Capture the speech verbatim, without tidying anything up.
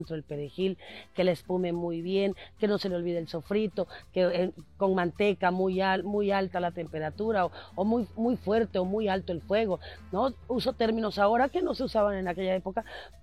dentro del perejil, que la espume muy bien, que no se le olvide el sofrito, que eh, con manteca muy, al, muy alta la temperatura o, o, muy, muy fuerte o muy alto el fuego, ¿no? Uso términos ahora que no se usaban en aquella época